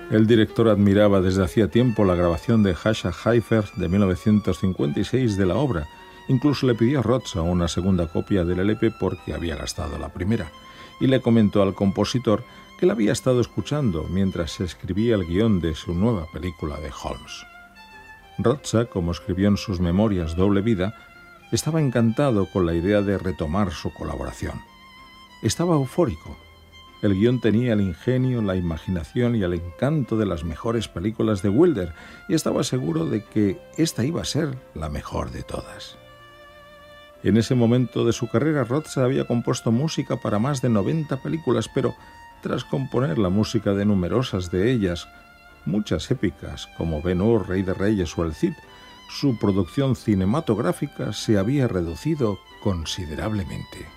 El director admiraba desde hacía tiempo la grabación de Jascha Heifetz de 1956 de la obra. Incluso le pidió a Roza una segunda copia del LP porque había gastado la primera, y le comentó al compositor que la había estado escuchando mientras se escribía el guión de su nueva película de Holmes. Roza, como escribió en sus memorias Doble Vida, estaba encantado con la idea de retomar su colaboración. Estaba eufórico. El guión tenía el ingenio, la imaginación y el encanto de las mejores películas de Wilder y estaba seguro de que esta iba a ser la mejor de todas. En ese momento de su carrera, Roza había compuesto música para más de 90 películas, pero tras componer la música de numerosas de ellas, muchas épicas como Ben-Hur, Rey de Reyes o El Cid, su producción cinematográfica se había reducido considerablemente.